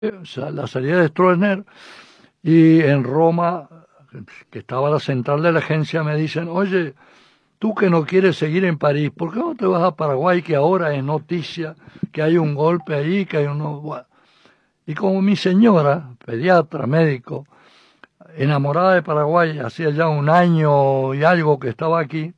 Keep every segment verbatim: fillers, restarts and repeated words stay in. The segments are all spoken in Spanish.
o sea, la salida de Stroessner, y en Roma, que estaba la central de la agencia, me dicen, oye, tú que no quieres seguir en París, ¿por qué no te vas a Paraguay, que ahora es noticia, que hay un golpe ahí, que hay uno... Bueno. Y como mi señora, pediatra, médico, enamorada de Paraguay, hacía ya un año y algo que estaba aquí,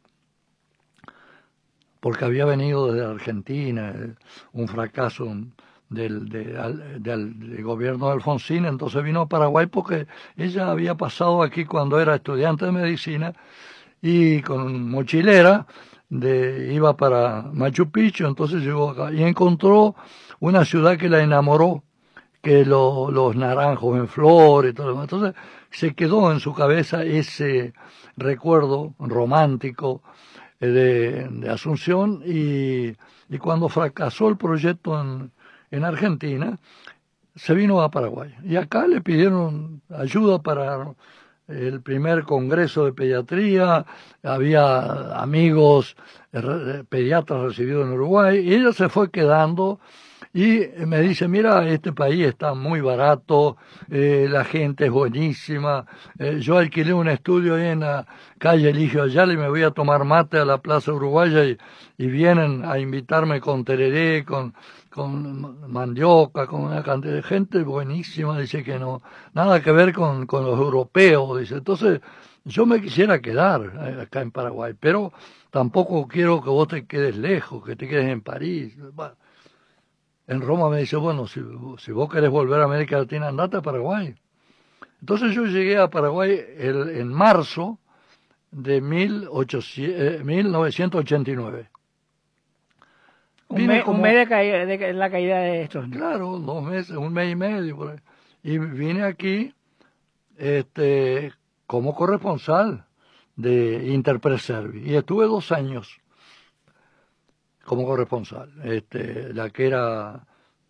porque había venido desde Argentina, un fracaso del, del, del, del gobierno de Alfonsín, entonces vino a Paraguay porque ella había pasado aquí cuando era estudiante de medicina y con mochilera de, iba para Machu Picchu, entonces llegó acá y encontró una ciudad que la enamoró, que lo, los naranjos en flor y todo lo demás. Entonces se quedó en su cabeza ese recuerdo romántico de, de Asunción, y, y cuando fracasó el proyecto en, en Argentina, se vino a Paraguay. Y acá le pidieron ayuda para el primer congreso de pediatría, había amigos eh, pediatras recibidos en Uruguay, y ella se fue quedando y me dice, mira, este país está muy barato, eh, la gente es buenísima, eh, yo alquilé un estudio ahí en la calle Eligio Ayala y me voy a tomar mate a la Plaza Uruguaya y, y vienen a invitarme con tereré, con, con mandioca, con una cantidad de gente buenísima, dice que no, nada que ver con, con los europeos, dice. Entonces, yo me quisiera quedar acá en Paraguay, pero tampoco quiero que vos te quedes lejos, que te quedes en París. Bueno, en Roma me dice, bueno, si, si vos querés volver a América Latina, andate a Paraguay. Entonces yo llegué a Paraguay el, en marzo de mil ochocientos, eh, mil novecientos ochenta y nueve. Un Vine mes, un como, mes de, caída, de la caída de estos. claro, dos meses, un mes y medio por ahí. Y vine aquí este, como corresponsal de Interpress Service. Y estuve dos años como corresponsal. Este, la que era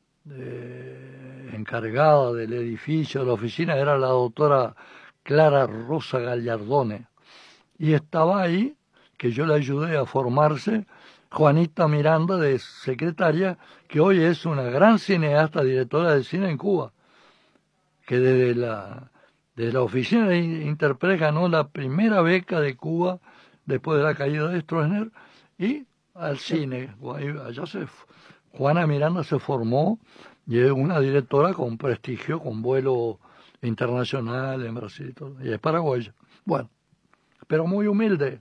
eh, encargada del edificio, de la oficina, era la doctora Clara Rosa Gallardone. Y estaba ahí, que yo le ayudé a formarse, Juanita Miranda, de secretaria, que hoy es una gran cineasta, directora de cine en Cuba, que desde la, desde la oficina de Interprez ganó la primera beca de Cuba después de la caída de Stroessner, y al cine. Allá se, Juana Miranda se formó y es una directora con prestigio, con vuelo internacional en Brasil y todo, y es paraguaya. Bueno, pero muy humilde,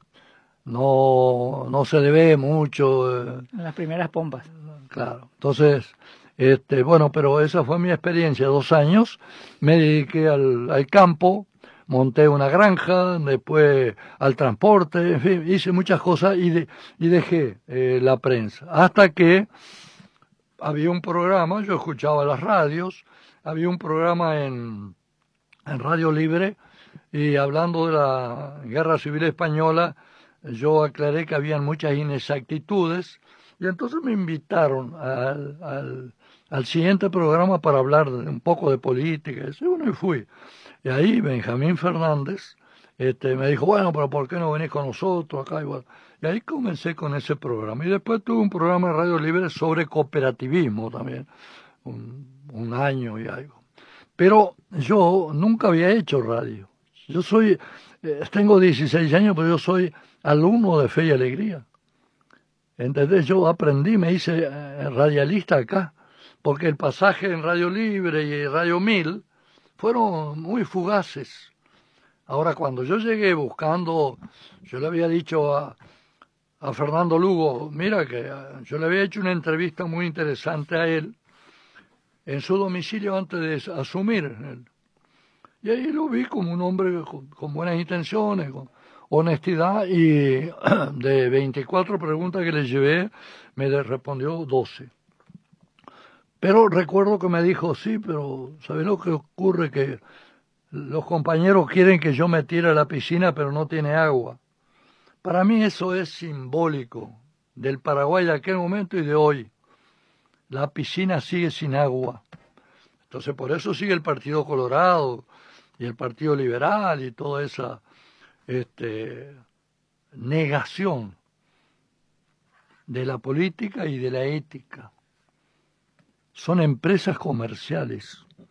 no, no se le ve mucho, eh, Las primeras pompas. claro. Entonces, este, bueno, pero esa fue mi experiencia, dos años, me dediqué al, al campo, monté una granja, después al transporte, en fin, hice muchas cosas y, de, y dejé eh, la prensa, hasta que había un programa, yo escuchaba las radios, había un programa en, en Radio Libre, y hablando de la Guerra Civil Española, yo aclaré que habían muchas inexactitudes, y entonces me invitaron al, al, al siguiente programa para hablar de, un poco de política, y bueno, y fui. Y ahí Benjamín Fernández este, me dijo, bueno, pero ¿por qué no venís con nosotros acá? Y, bueno, y ahí comencé con ese programa. Y después tuve un programa de Radio Libre sobre cooperativismo también, un, un año y algo. Pero yo nunca había hecho radio. Yo soy, eh, tengo dieciséis años, pero yo soy alumno de Fe y Alegría. ¿Entendés? Yo aprendí, me hice eh, radialista acá, porque el pasaje en Radio Libre y Radio Mil fueron muy fugaces. Ahora, cuando yo llegué buscando, yo le había dicho a, a Fernando Lugo, mira que eh, yo le había hecho una entrevista muy interesante a él en su domicilio antes de asumir. Y ahí lo vi como un hombre con, con buenas intenciones, con honestidad, y de veinticuatro preguntas que le llevé, me respondió doce. Pero recuerdo que me dijo, sí, pero ¿sabes lo que ocurre? Que los compañeros quieren que yo me tire a la piscina, pero no tiene agua. Para mí eso es simbólico del Paraguay de aquel momento y de hoy. La piscina sigue sin agua. Entonces por eso sigue el Partido Colorado y el Partido Liberal y toda esa este, negación de la política y de la ética. son empresas comerciales.